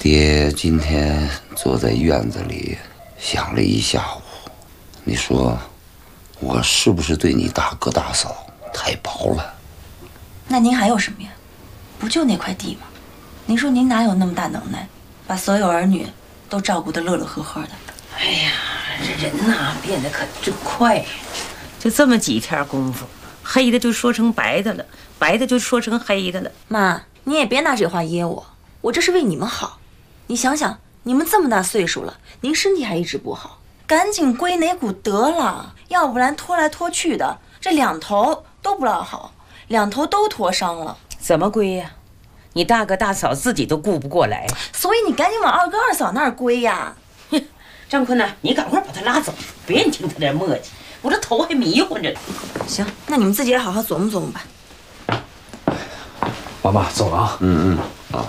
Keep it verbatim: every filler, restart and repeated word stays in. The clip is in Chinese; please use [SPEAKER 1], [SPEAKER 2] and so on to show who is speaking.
[SPEAKER 1] 爹今天坐在院子里想了一下午，你说我是不是对你大哥大嫂太薄了？
[SPEAKER 2] 那您还有什么呀？不就那块地吗？您说您哪有那么大能耐，把所有儿女都照顾得乐乐呵呵的？
[SPEAKER 3] 哎呀，这人呐变得可真快呀！就这么几天功夫，黑的就说成白的了，白的就说成黑的了。
[SPEAKER 2] 妈，你也别拿这话噎我，我这是为你们好。你想想，你们这么大岁数了，您身体还一直不好，赶紧归哪股得了，要不然拖来拖去的，这两头都不老好，两头都拖伤了。
[SPEAKER 3] 怎么归呀？你大哥大嫂自己都顾不过来，
[SPEAKER 2] 所以你赶紧往二哥二嫂那儿归呀。
[SPEAKER 3] 哼，张坤呐，你赶快把他拉走，别人听他这磨叽，我这头还迷糊着呢。
[SPEAKER 2] 行，那你们自己也好好琢磨琢磨吧。
[SPEAKER 4] 妈妈走了啊。
[SPEAKER 1] 嗯嗯。